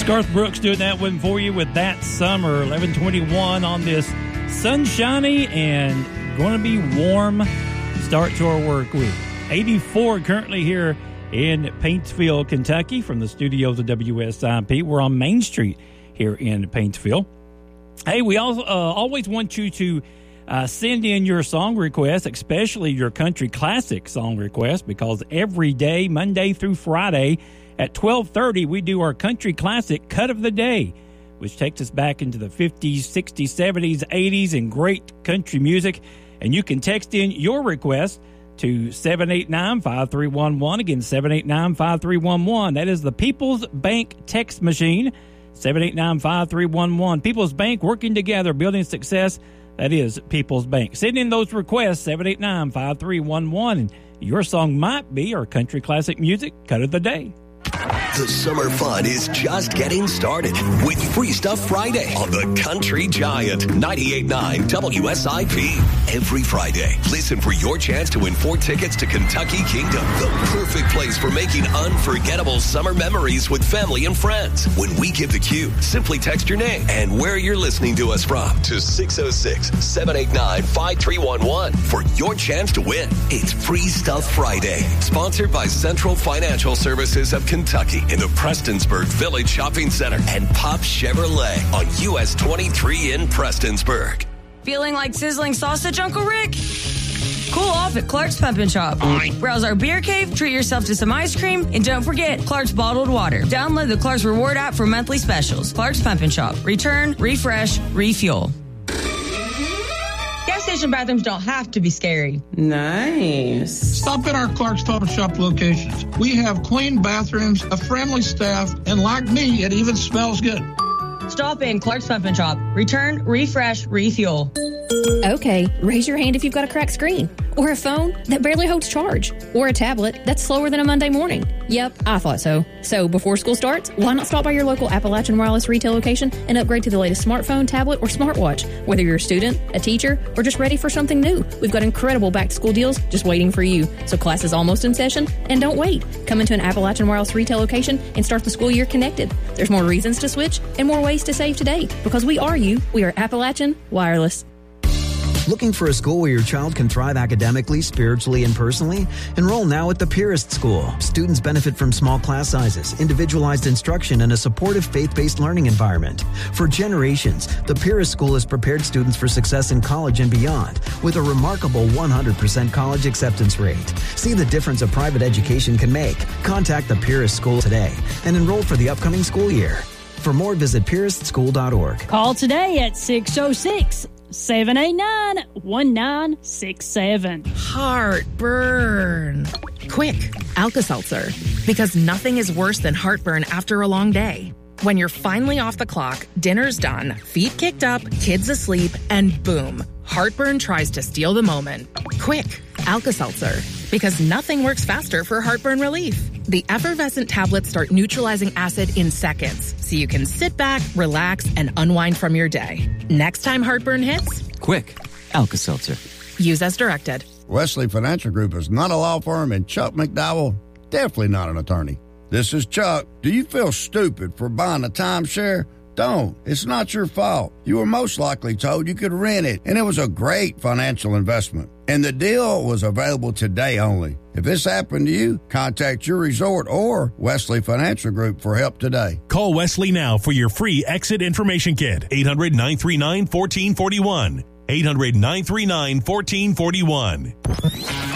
Garth Brooks doing that one for you with That Summer. 11:21 on this sunshiny and going to be warm start to our work week. 84 currently here in Paintsville, Kentucky, from the studios of WSIP. We're on Main Street here in Paintsville. Hey, we always want you to send in your song requests, especially your country classic song requests, because every day, Monday through Friday, at 12:30, we do our country classic cut of the day, which takes us back into the 50s, 60s, 70s, 80s, and great country music. And you can text in your request to 789-5311. Again, 789-5311. That is the People's Bank text machine, 789-5311. People's Bank, working together, building success. That is People's Bank. Send in those requests, 789-5311, and your song might be our country classic music cut of the day. The summer fun is just getting started with Free Stuff Friday on the Country Giant 98.9 WSIP. Every Friday, listen for your chance to win 4 tickets to Kentucky Kingdom, the perfect place for making unforgettable summer memories with family and friends. When we give the cue, simply text your name and where you're listening to us from to 606-789-5311 for your chance to win. It's Free Stuff Friday, sponsored by Central Financial Services of Kentucky in the Prestonsburg Village Shopping Center and Pop Chevrolet on US 23 in Prestonsburg. Feeling like sizzling sausage, Uncle Rick? Cool off at Clark's Pump and Shop. Browse our beer cave, treat yourself to some ice cream, and don't forget Clark's bottled water. Download the Clark's Reward app for monthly specials. Clark's Pump and Shop. Return, refresh, refuel. Gas station bathrooms don't have to be scary. Nice. Stop at our Clark's Pump and Shop locations. We have clean bathrooms, a friendly staff, and like me, it even smells good. Stop in Clark's Pump and Shop. Return, refresh, refuel. Okay, raise your hand if you've got a cracked screen, or a phone that barely holds charge, or a tablet that's slower than a Monday morning. Yep, I thought so. So before school starts, why not stop by your local Appalachian Wireless retail location and upgrade to the latest smartphone, tablet, or smartwatch? Whether you're a student, a teacher, or just ready for something new, we've got incredible back-to-school deals just waiting for you. So class is almost in session, and don't wait. Come into an Appalachian Wireless retail location and start the school year connected. There's more reasons to switch and more ways to save today, because we are you. We are Appalachian Wireless. Looking for a school where your child can thrive academically, spiritually, and personally? Enroll now at the Pierist School. Students benefit from small class sizes, individualized instruction, and a supportive faith-based learning environment. For generations, the Pierist School has prepared students for success in college and beyond, with a remarkable 100% college acceptance rate. See the difference a private education can make. Contact the Pierist School today and enroll for the upcoming school year. For more, visit PieristSchool.org. Call today at 606-789-1967. Heartburn. Quick, Alka-Seltzer. Because nothing is worse than heartburn after a long day. When you're finally off the clock, dinner's done, feet kicked up, kids asleep, and boom, heartburn tries to steal the moment. Quick, Alka-Seltzer. Because nothing works faster for heartburn relief. The effervescent tablets start neutralizing acid in seconds, so you can sit back, relax, and unwind from your day. Next time heartburn hits, quick, Alka-Seltzer. Use as directed. Wesley Financial Group is not a law firm, and Chuck McDowell, definitely not an attorney. This is Chuck. Do you feel stupid for buying a timeshare? Don't. It's not your fault. You were most likely told you could rent it, and it was a great financial investment. And the deal was available today only. If this happened to you, contact your resort or Wesley Financial Group for help today. Call Wesley now for your free exit information kit. 800-939-1441. 800-939-1441.